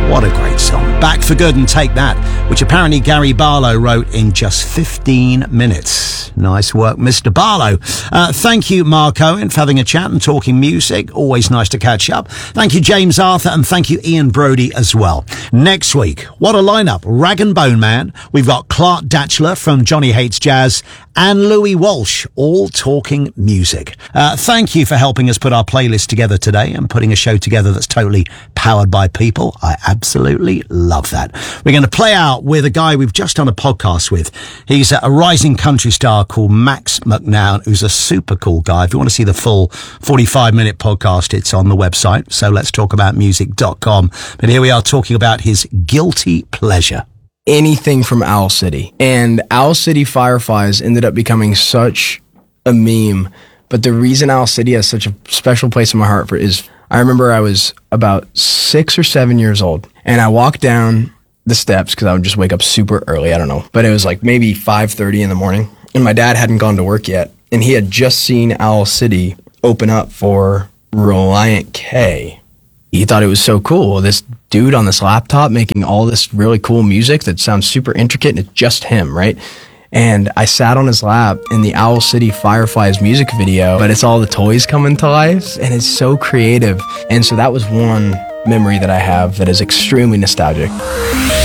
What a great song. Back for Good and Take That, which apparently Gary Barlow wrote in just 15 minutes. Nice work, Mr. Barlow. Thank you, Mark Owen, for having a chat and talking music. Always nice to catch up. Thank you, James Arthur, and thank you, Ian Brody, as well. Next week, what a lineup. Rag and Bone Man. We've got Clark Datchler from Johnny Hates Jazz and Louis Walsh, all talking music. Thank you for helping us put our playlist together today and putting a show together that's totally powered by people. I absolutely love that. We're going to play out with a guy we've just done a podcast with. He's a rising country star called Max McNown, who's a super cool guy. If you want to see the full 45-minute podcast, it's on the website, so let's talk about music.com. But here we are talking about his guilty pleasure. Anything from Owl City. And Owl City Fireflies ended up becoming such a meme. But the reason Owl City has such a special place in my heart is I remember I was about 6 or 7 years old, and I walked down the steps because I would just wake up super early. I don't know. But it was like maybe 5:30 in the morning, and my dad hadn't gone to work yet. And he had just seen Owl City open up for Relient K. He thought it was so cool. This dude on this laptop making all this really cool music that sounds super intricate, and it's just him, right? And I sat on his lap in the Owl City Fireflies music video, but it's all the toys coming to life, and it's so creative. And so that was one memory that I have that is extremely nostalgic.